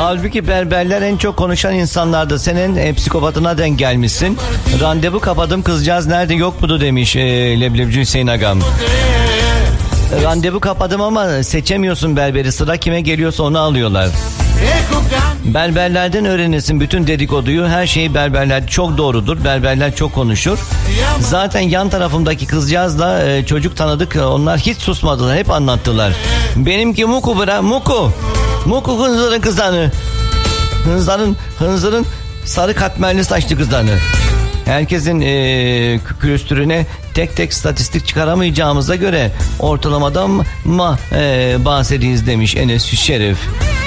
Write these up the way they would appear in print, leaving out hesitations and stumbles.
Halbuki berberler en çok konuşan insanlardı. Senin psikopatına denk gelmişsin. Randevu kapadım, kızcağız nerede yok mudu demiş Leblebici Hüseyin Agam. Randevu kapadım ama seçemiyorsun berberi. Sıra kime geliyorsa onu alıyorlar. Berberlerden öğrenirsin bütün dedikoduyu. Her şeyi berberler, çok doğrudur. Berberler çok konuşur. Zaten yan tarafımdaki kızcağızla çocuk tanıdık. Onlar hiç susmadılar. Hep anlattılar. Benimki Muku bıra. Muku. Muku hınzırın kızanı. Hınzırın sarı katmerli saçlı kızanı. Herkesin külüstürüne tek tek statistik çıkaramayacağımıza göre ortalamadan bahsediyiz demiş Enes Şerif.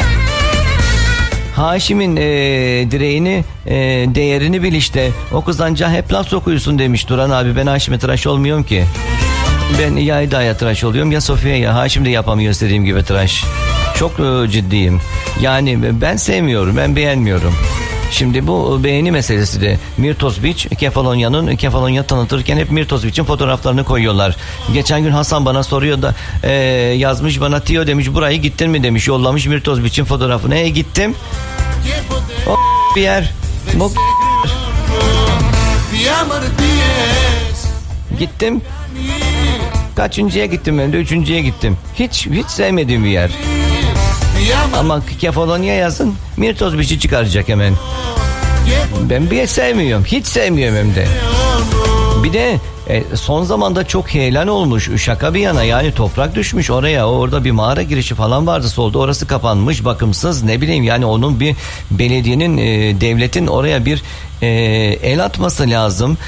Haşim'in direğini değerini bil işte. O kızanca hep laf sokuyorsun demiş Duran abi. Ben Haşim'e tıraş olmuyorum ki. Ben ya Eda'ya tıraş oluyorum ya Sofya'ya. Haşim de yapamıyor istediğim gibi tıraş. Çok ciddiyim. Yani ben sevmiyorum, ben beğenmiyorum. Şimdi bu beğeni meselesi de Mirtos Beach, Kefalonya tanıtırken hep Mirtos Beach'in fotoğraflarını koyuyorlar. Geçen gün Hasan bana soruyor da yazmış bana, Tio demiş burayı gittin mi demiş, yollamış Mirtos Beach'in fotoğrafını. Gittim. O bir yer. Bu gittim. Kaçıncıya gittim ben de? 3.'ye gittim. Hiç sevmediğim bir yer. Ama Kefalonya yazın, Mirtos Beach'i çıkaracak hemen. Ben bir sevmiyorum. Hiç sevmiyorum hem de. Bir de son zamanda çok heyelan olmuş. Şaka bir yana, yani toprak düşmüş oraya. Orada bir mağara girişi falan vardı solda. Orası kapanmış, bakımsız, ne bileyim yani onun bir belediyenin, devletin oraya bir el atması lazım.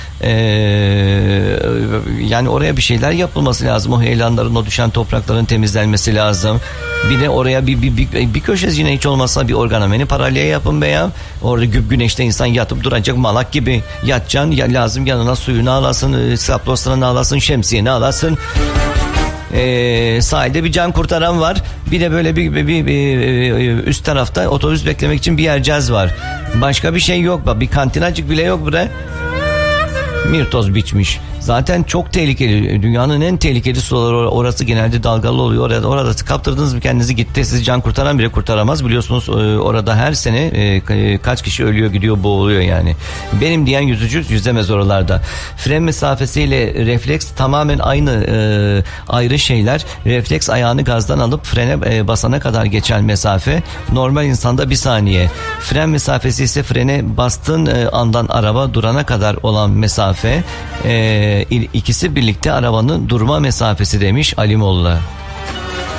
Yani oraya bir şeyler yapılması lazım. O heyelanların, o düşen toprakların temizlenmesi lazım. Bir de oraya bir köşesine hiç olmazsa bir organameni paralel yapın be ya. Orada güneşte insan yatıp duracak, malak gibi yatacaksın. Ya lazım, yanına suyunu alasın, saplosunu alasın, şemsiyeni alasın. Sahilde bir can kurtaran var. Bir de böyle bir üst tarafta otobüs beklemek için bir yercez var. Başka bir şey yok. Bir kantinacık bile yok buraya. Mirtos Beach'miş. Zaten çok tehlikeli. Dünyanın en tehlikeli suları orası, genelde dalgalı oluyor. Orada kaptırdınız mı kendinizi, gitti. Sizi can kurtaran bile kurtaramaz. Biliyorsunuz orada her sene kaç kişi ölüyor, gidiyor, boğuluyor yani. Benim diyen yüzücü yüzemez oralarda. Fren mesafesiyle refleks tamamen aynı, ayrı şeyler. Refleks ayağını gazdan alıp frene basana kadar geçen mesafe. Normal insanda 1 saniye. Fren mesafesi ise frene bastığın andan araba durana kadar olan mesafe. İkisi birlikte arabanın durma mesafesi demiş Ali Molla.